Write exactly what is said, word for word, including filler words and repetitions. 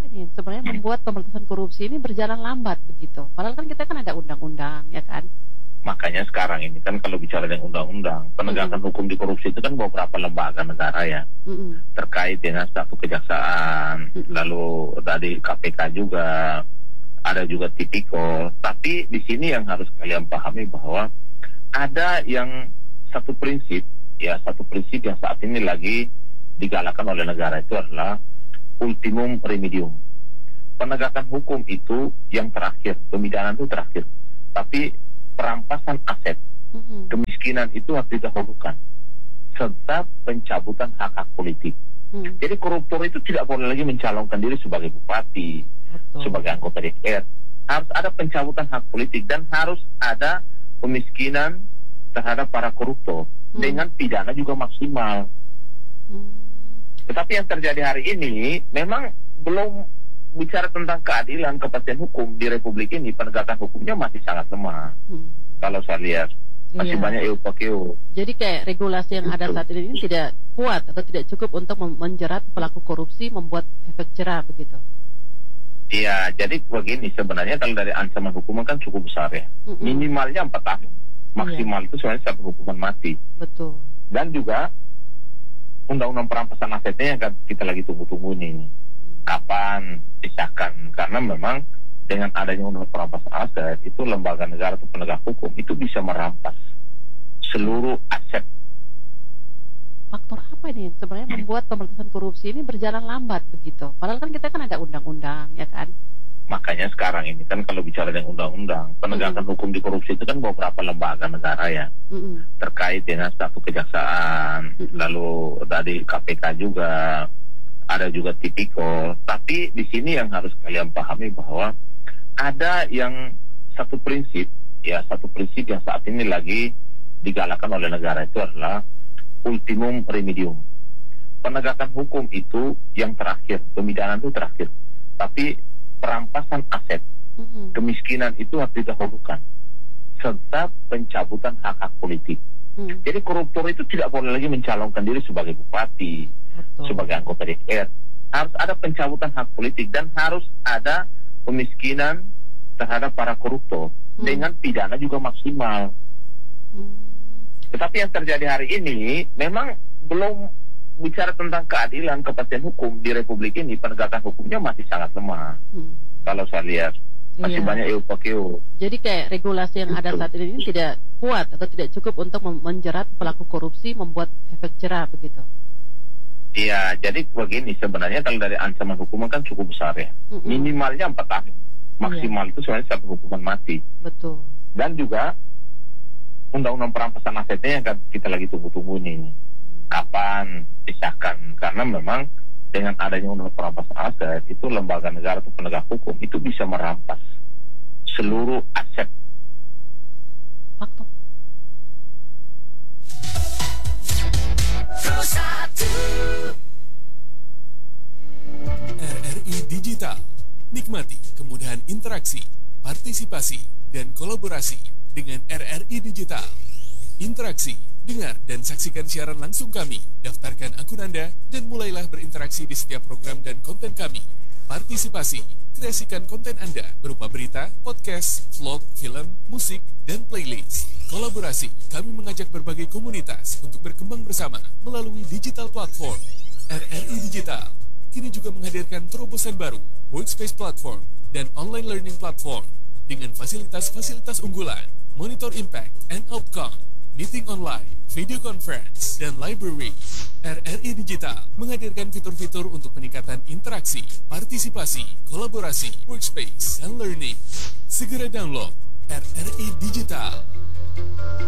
nih yang sebenarnya Hmm. membuat pemberantasan korupsi ini berjalan lambat begitu? Padahal kan kita kan ada undang-undang, ya kan? Makanya sekarang ini kan kalau bicara dengan undang-undang, penegakan Mm-mm. hukum di korupsi itu kan beberapa lembaga negara ya, Mm-mm. terkait dengan staf kejaksaan, Mm-mm. lalu tadi K P K juga, ada juga Tipikor. Tapi di sini yang harus kalian pahami bahwa ada yang satu prinsip, ya satu prinsip yang saat ini lagi digalakan oleh negara itu adalah ultimum remedium. Penegakan hukum itu yang terakhir, pemidanan itu terakhir. Tapi perampasan aset, Mm-mm. kemiskinan itu harus didahulukan, serta pencabutan hak-hak politik. Mm. Jadi koruptor itu tidak boleh lagi mencalonkan diri sebagai bupati, Betul. sebagai anggota D P R. Harus ada pencabutan hak politik dan harus ada pemiskinan terhadap para koruptor Hmm. dengan pidana juga maksimal. Mm. Tetapi yang terjadi hari ini memang belum bicara tentang keadilan, kepastian hukum di Republik ini, penegakan hukumnya masih sangat lemah. Mm. Kalau saya lihat masih Iya. banyak eupakeo. Jadi kayak regulasi yang ada saat ini tidak kuat atau tidak cukup untuk mem- menjerat pelaku korupsi, membuat efek jerah begitu. Iya, jadi begini sebenarnya kalau dari ancaman hukuman kan cukup besar ya. Mm-mm. Minimalnya empat tahun, maksimal itu sebenarnya satu hukuman mati. Betul. Dan juga undang-undang perampasan asetnya yang kita lagi tunggu-tunggu nih. Kapan disahkan? Karena memang dengan adanya undang perampasan aset itu lembaga negara atau penegak hukum itu bisa merampas seluruh aset. Faktor apa ini yang sebenarnya membuat pemberantasan korupsi ini berjalan lambat begitu? Padahal kan kita kan ada undang-undang, ya kan? Makanya sekarang ini kan kalau bicara dengan undang-undang, penegakan Mm-mm. hukum di korupsi itu kan beberapa lembaga negara ya, Mm-mm. terkait dengan staf kejaksaan, Mm-mm. lalu tadi K P K juga, ada juga Tipikor. Tapi di sini yang harus kalian pahami bahwa ada yang satu prinsip, ya satu prinsip yang saat ini lagi digalakan oleh negara itu adalah ultimum remedium. Penegakan hukum itu yang terakhir, pemidanan itu terakhir. Tapi perampasan aset, Mm-mm. kemiskinan itu harus didahulukan, serta pencabutan hak-hak politik. Mm. Jadi koruptor itu tidak boleh lagi mencalonkan diri sebagai bupati, Betul. sebagai anggota D P R. Harus ada pencabutan hak politik dan harus ada pemiskinan terhadap para koruptor Hmm. dengan pidana juga maksimal. Mm. Tetapi yang terjadi hari ini memang belum bicara tentang keadilan, kepastian hukum di Republik ini, penegakan hukumnya masih sangat lemah. Mm. Kalau saya lihat masih Iya. banyak eupakeo. Jadi kayak regulasi yang ada saat ini tidak kuat atau tidak cukup untuk mem- menjerat pelaku korupsi, membuat efek jerah begitu. Iya, jadi begini sebenarnya kalau dari ancaman hukuman kan cukup besar ya. Mm-mm. Minimalnya empat tahun, maksimal itu sebenarnya satu hukuman mati. Betul. Dan juga undang-undang perampasan asetnya yang kan kita lagi tunggu-tunggu nih. Kapan disahkan? Karena memang dengan adanya undang perampasan aset itu lembaga negara atau penegak hukum itu bisa merampas seluruh aset. Faktor. R R I Digital. Nikmati kemudahan interaksi, partisipasi, dan kolaborasi dengan R R I Digital. Interaksi, dengar dan saksikan siaran langsung kami. Daftarkan akun Anda dan mulailah berinteraksi di setiap program dan konten kami. Partisipasi, kreasikan konten Anda berupa berita, podcast, vlog, film, musik, dan playlist. Kolaborasi, kami mengajak berbagai komunitas untuk berkembang bersama melalui digital platform. R R I Digital kini juga menghadirkan terobosan baru, workspace platform, dan online learning platform dengan fasilitas-fasilitas unggulan, monitor impact and outcome, meeting online, video conference, dan library. R R I Digital menghadirkan fitur-fitur untuk peningkatan interaksi, partisipasi, kolaborasi, workspace, dan learning. Segera download R R I Digital.